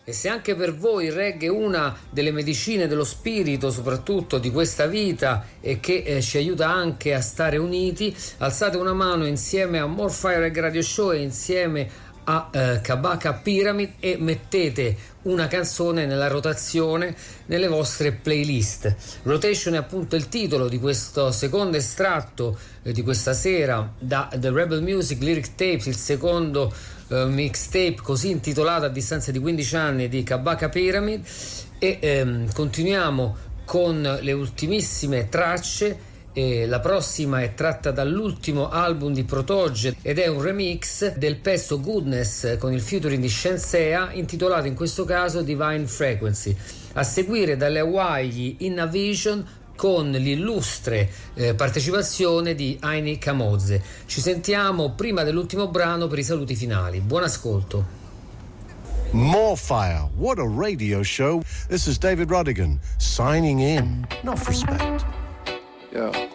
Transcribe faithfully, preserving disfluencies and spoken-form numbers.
E se anche per voi il reggae è una delle medicine dello spirito, soprattutto di questa vita, e che eh, ci aiuta anche a stare uniti, alzate una mano insieme a More Fire Reggae Radio Show e insieme a eh, Kabaka Pyramid e mettete una canzone nella rotazione nelle vostre playlist. Rotation è appunto il titolo di questo secondo estratto eh, di questa sera da The Rebel Music Lyric Tapes, il secondo eh, mixtape così intitolato a distanza di quindici anni di Kabaka Pyramid, e ehm, continuiamo con le ultimissime tracce. E la prossima è tratta dall'ultimo album di Protoje ed è un remix del pezzo Goodness con il featuring di Shensea, intitolato in questo caso Divine Frequency. A seguire dalle Hawaii Inna Vision con l'illustre eh, partecipazione di Aini Kamoze. Ci sentiamo prima dell'ultimo brano per i saluti finali. Buon ascolto. More Fire, what a radio show. This is David Rodigan signing in. Enough respect. Yeah.